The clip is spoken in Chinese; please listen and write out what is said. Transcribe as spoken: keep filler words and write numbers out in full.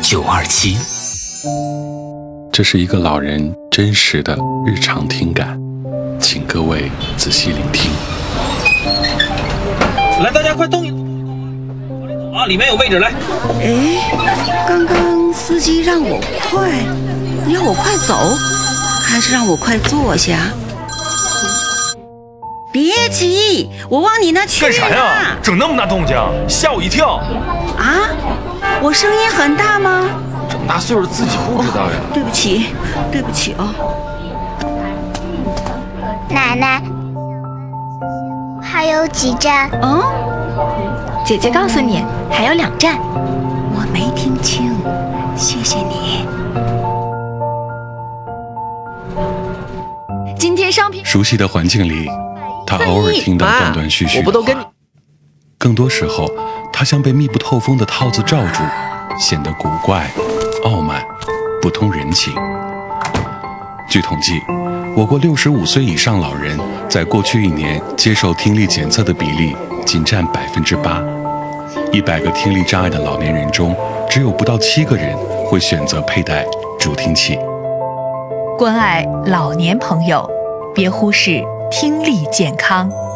九二七。 这是一个老人真实的日常听感，请各位仔细聆听。 来，大家快动一动啊！里面有位置，来。 哎，刚刚司机让我快，要我快走，还是让我快坐下？别急，我往你那去。 干啥呀？整那么大动静，吓我一跳！ 啊，我声音很大吗？ 这么大岁数自己不知道呀。 哦，对不起，对不起哦。 奶奶，还有几站？ 嗯， 姐姐告诉你，还有两站。 我没听清，谢谢你。 今天商品熟悉的环境里，他偶尔听到断断续续的话， 我不都跟你。 更多时候，他像被密不透风的套子罩住，显得古怪、傲慢、不通人情。据统计，我国六十五岁以上老人在过去一年接受听力检测的比例仅占百分之八。一百个听力障碍的老年人中，只有不到七个人会选择佩戴助听器。 关爱老年朋友，别忽视听力健康。